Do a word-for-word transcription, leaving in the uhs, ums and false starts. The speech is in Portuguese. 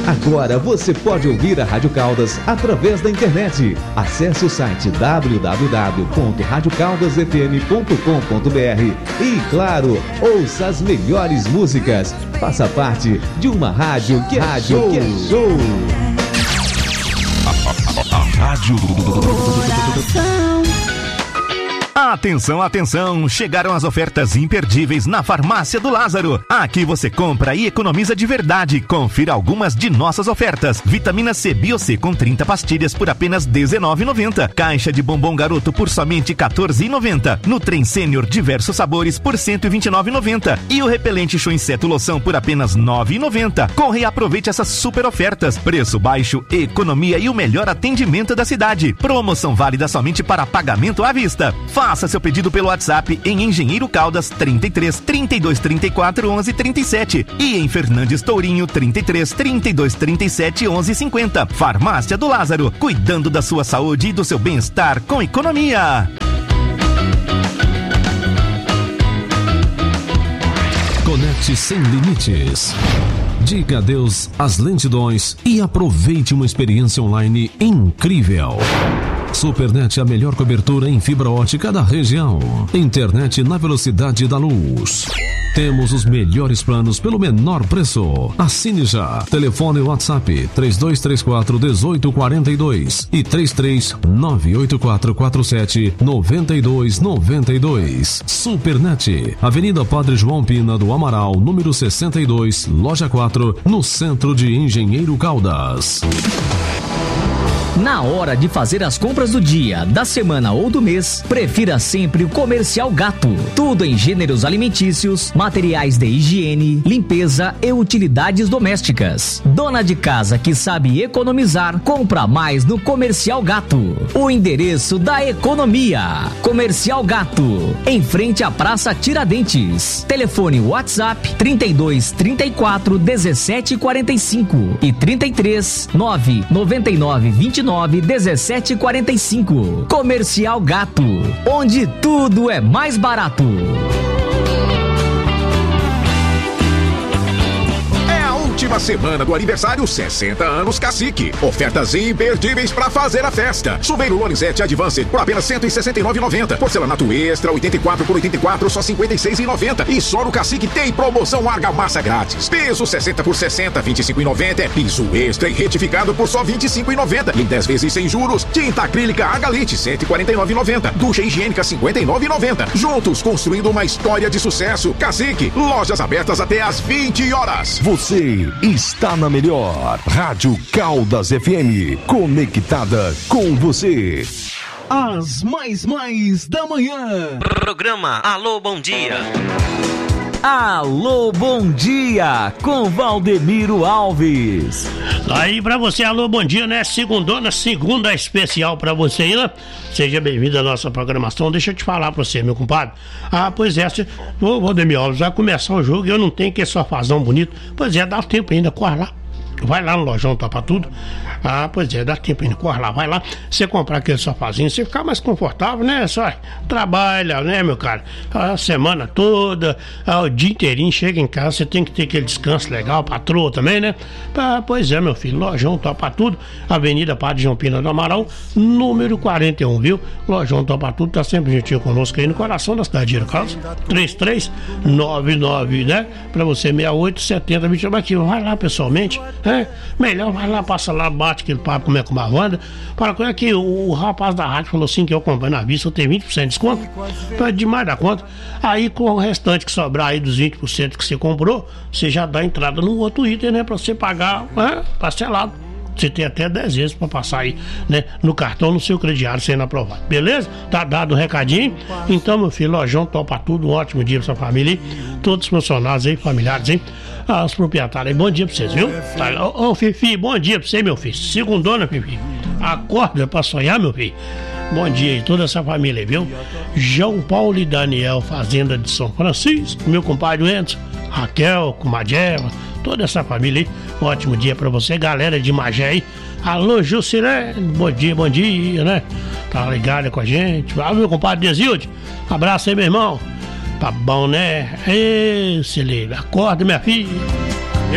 Agora você pode ouvir a Rádio Caldas através da internet. Acesse o site w w w ponto rádio caldas f m ponto com ponto b r e, claro, ouça as melhores músicas. Faça parte de uma rádio que é rádio show. Que é show. A, a, a rádio Atenção, atenção! Chegaram as ofertas imperdíveis na Farmácia do Lázaro. Aqui você compra e economiza de verdade. Confira algumas de nossas ofertas. Vitamina C Bio-C com trinta pastilhas por apenas dezenove reais e noventa centavos. Caixa de bombom garoto por somente quatorze reais e noventa centavos. Nutrem Sênior diversos sabores por cento e vinte e nove reais e noventa centavos. E o repelente Show Inseto Loção por apenas nove reais e noventa centavos. Corre e aproveite essas super ofertas. Preço baixo, economia e o melhor atendimento da cidade. Promoção válida somente para pagamento à vista. Faça seu pedido pelo WhatsApp em Engenheiro Caldas trinta e três, trinta e dois, trinta e quatro, onze, trinta e sete e em Fernandes Tourinho trinta e três, trinta e dois, trinta e sete, onze, cinquenta. Farmácia do Lázaro, cuidando da sua saúde e do seu bem-estar com economia. Conecte sem limites. Diga adeus às lentidões e aproveite uma experiência online incrível. Supernet, a melhor cobertura em fibra ótica da região. Internet na velocidade da luz. Temos os melhores planos pelo menor preço. Assine já. Telefone WhatsApp três dois três quatro, um oito quatro dois e três três nove oito quatro quatro sete, nove dois nove dois. Supernet, Avenida Padre João Pina do Amaral, número sessenta e dois, loja quatro, no centro de Engenheiro Caldas. Na hora de fazer as compras do dia, da semana ou do mês, prefira sempre o Comercial Gato. Tudo em gêneros alimentícios, materiais de higiene, limpeza e utilidades domésticas. Dona de casa que sabe economizar, compra mais no Comercial Gato. O endereço da economia. Comercial Gato, em frente à Praça Tiradentes. Telefone WhatsApp trinta e dois, trinta e quatro, dezessete, quarenta e cinco e trinta e três, nove, noventa e nove, vinte e nove, dezessete, quarenta e cinco. Comercial Gato, onde tudo é mais barato. Última semana do aniversário, sessenta anos Cacique. Ofertas imperdíveis para fazer a festa. Chuveiro Lorenzetti Advanced por apenas cento e sessenta e nove reais e noventa centavos. Porcelanato Extra oitenta e quatro por oitenta e quatro, só cinquenta e seis reais e noventa centavos. E só no Cacique tem promoção argamassa grátis. Piso sessenta por sessenta, vinte e cinco reais e noventa centavos. Piso extra e retificado por só vinte e cinco reais e noventa centavos. Em dez vezes sem juros. Tinta acrílica Agalite cento e quarenta e nove reais e noventa centavos. Ducha higiênica cinquenta e nove reais e noventa centavos. Juntos construindo uma história de sucesso. Cacique, lojas abertas até às vinte horas. Você está na melhor Rádio Caldas F M, conectada com você. As mais mais da manhã. Programa Alô Bom Dia. Alô Bom Dia com Valdemiro Alves. Aí pra você, alô bom dia, né? Segundona, segunda especial pra você aí, né? Seja bem-vindo à nossa programação. Deixa eu te falar pra você, meu compadre. Ah, pois é, ô Valdemiro Alves, vai começar o jogo e eu não tenho que sofazão bonito. Pois é, dá tempo ainda, corre lá. Vai lá no Lojão Topa Tudo. Ah, pois é, dá tempo ainda, corre lá, vai lá. Você comprar aquele sofazinho, você ficar mais confortável, né? Só trabalha, né, meu cara? A semana toda, o dia inteirinho, chega em casa, você tem que ter aquele descanso legal, patroa também, né? Ah, pois é, meu filho, Lojão Topa Tudo, Avenida Padre João Pina do Amaral, número quarenta e um, viu? Lojão Topa Tudo tá sempre gentil conosco aí no coração da cidade de Caldas. três três nove nove, né? Pra você, sessenta e oito, setenta, vinte e nove, aqui, vai lá pessoalmente, né? Melhor, vai lá, passa lá, bate aquele papo, como é com uma banda. Para que aqui, o, o rapaz da rádio falou assim que eu comprei na vista, eu tenho vinte por cento de desconto. Então é demais da conta. Aí com o restante que sobrar aí dos vinte por cento que você comprou, você já dá entrada no outro item, né? Pra você pagar, né, parcelado. Você tem até dez vezes pra passar aí, né? No cartão, no seu crediário, sendo aprovado. Beleza? Tá dado o recadinho. Então, meu filho, Lojão Topa Tudo. Um ótimo dia pra sua família aí. Todos os funcionários aí, familiares aí. Ah, os proprietários aí. Bom dia pra vocês, viu? Tá, ô, ô, Fifi, bom dia pra você, meu filho. Segundona, Fifi. Acorda pra sonhar, meu filho. Bom dia aí, toda essa família aí, viu? João Paulo e Daniel, Fazenda de São Francisco. Meu compadre Enzo, Raquel, Comadjeva. Toda essa família aí, um ótimo dia pra você, galera de Magé aí. Alô, Jusilene, bom dia, bom dia, né? Tá ligado com a gente. Ah, meu compadre Desilde, abraço aí, meu irmão. Tá bom, né? Ê, Celina, acorda, minha filha.